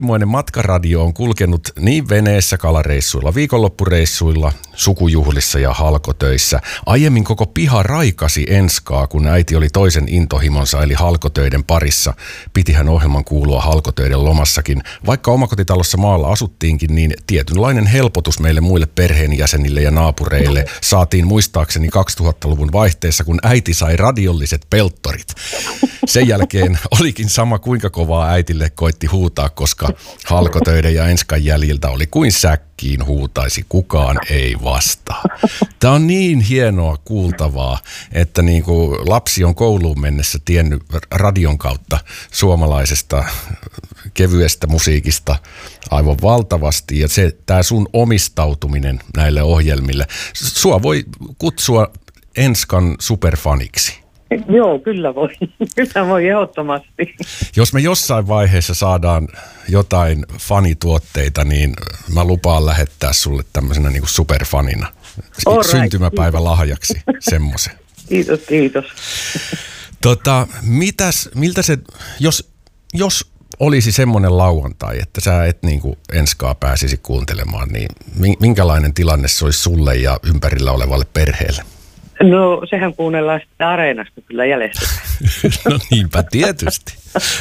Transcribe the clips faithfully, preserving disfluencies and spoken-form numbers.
Moinen matkaradio on kulkenut niin veneessä, kalareissuilla, viikonloppureissuilla, sukujuhlissa ja halkotöissä. Aiemmin koko piha raikasi enskaa, kun äiti oli toisen intohimonsa eli halkotöiden parissa. Pitihän ohjelman kuulua halkotöiden lomassakin. Vaikka omakotitalossa maalla asuttiinkin, niin tietynlainen helpotus meille muille perheenjäsenille ja naapureille saatiin muistaakseni kaksituhattaluvun vaihteessa, kun äiti sai radiolliset pelttorit. Sen jälkeen olikin sama, kuinka kovaa äitille koitti huutaa, koska halkotöiden ja enskan jäljiltä oli kuin säkkiin huutaisi, kukaan ei vastaa. Tämä on niin hienoa kuultavaa, että niin kuin lapsi on kouluun mennessä tiennyt radion kautta suomalaisesta kevyestä musiikista aivan valtavasti. Ja se, tämä sun omistautuminen näille ohjelmille, sua voi kutsua Enskan superfaniksi. Joo, kyllä voi. Kyllä voi ehdottomasti. Jos me jossain vaiheessa saadaan jotain fanituotteita, niin mä lupaan lähettää sulle tämmöisenä niin kuin superfanina. All Syntymäpäivä lahjaksi semmoisen. Kiitos, kiitos. Tota, mitäs, miltä se, jos, jos olisi semmoinen lauantai, että sä et niin kuin Enskaa pääsisi kuuntelemaan, niin minkälainen tilanne se olisi sulle ja ympärillä olevalle perheelle? No, sehän kuunnellaan sitten Areenasta kyllä jäljestä. No niinpä tietysti.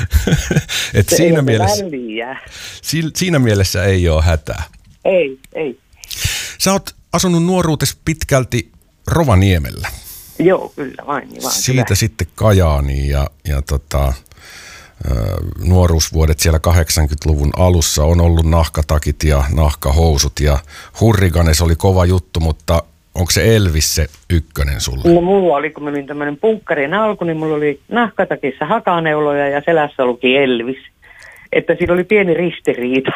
Et siinä, mielessä, siinä mielessä ei ole hätää. Ei, ei. Sä oot asunut nuoruutesi pitkälti Rovaniemellä. Joo, kyllä vain. Niin vain Siitä kyllä. sitten Kajaaniin ja, ja tota, nuoruusvuodet siellä kahdeksankymmentäluvun alussa on ollut nahkatakit ja nahkahousut ja Hurriganes oli kova juttu, mutta onko se Elvis se ykkönen sulle? No mulla oli, kun menin tämmöinen punkkarin alku, niin mulla oli nahkatakissa hakaneuloja ja selässä luki Elvis. Että siinä oli pieni ristiriita.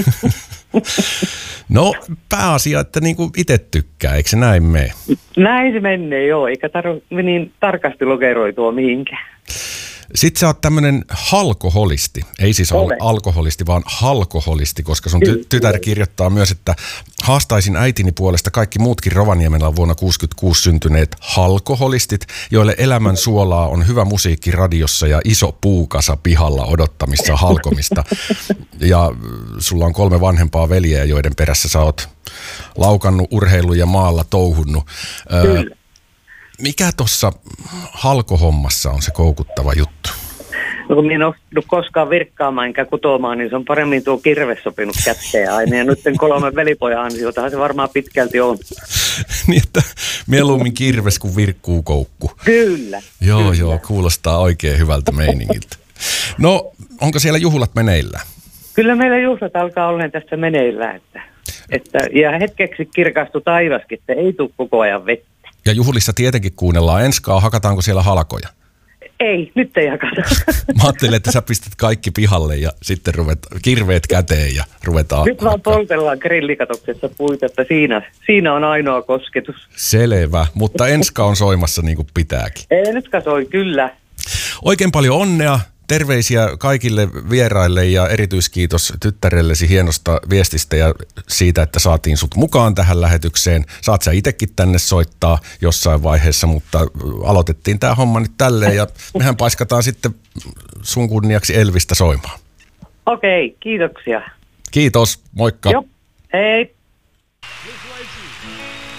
No pääasia, että niinku itse tykkää, eikö se näin mene? Näin se menee, joo, eikä tarvitse niin tarkasti lokeroitua mihinkään. Sitten sä oot tämmönen halkoholisti, ei siis al- alkoholisti, vaan halkoholisti, koska sun ty- tytär kirjoittaa myös, että haastaisin äitini puolesta kaikki muutkin Rovaniemellä vuonna kuusikymmentäkuusi syntyneet halkoholistit, joille elämän suolaa on hyvä musiikki radiossa ja iso puukasa pihalla odottamissa halkomista. Ja sulla on kolme vanhempaa veljeä, joiden perässä sä oot laukannut urheilu ja maalla touhunnut. Öö, Mikä tuossa halkohommassa on se koukuttava juttu? No kun minä en ole koskaan virkkaamaan enkä kutomaan, niin se on paremmin tuo kirves sopinut kätteen aina. Ja nyt kolme velipojan ansiotahan se varmaan pitkälti on. Niin, että mieluummin kirves kuin virkkuu koukku. Kyllä. Joo, kyllä. joo, kuulostaa oikein hyvältä meiningiltä. No, onko siellä juhlat meneillään? Kyllä meillä juhlat alkaa olemaan tässä meneillään. Että, että, ja hetkeksi kirkastui taivaskin, että ei tule koko ajan vettä. Ja juhlissa tietenkin kuunnellaan Enskaa. Hakataanko siellä halkoja? Ei, nyt ei hakata. Mä ajattelin, että sä pistät kaikki pihalle ja sitten ruvet, kirveet käteen ja ruvetaan. Nyt vaan poltellaan grillikatoksessa puita, että siinä, siinä on ainoa kosketus. Selvä, mutta Enska on soimassa niin kuin pitääkin. Ei, nyt kasoi, kyllä. Oikein paljon onnea. Terveisiä kaikille vieraille ja erityiskiitos tyttärellesi hienosta viestistä ja siitä, että saatiin sut mukaan tähän lähetykseen. Saat sä itsekin tänne soittaa jossain vaiheessa, mutta aloitettiin tää homma nyt tälleen ja mehän paiskataan sitten sun kunniaksi Elvistä soimaan. Okei, kiitoksia. Kiitos, moikka. Joo, hei.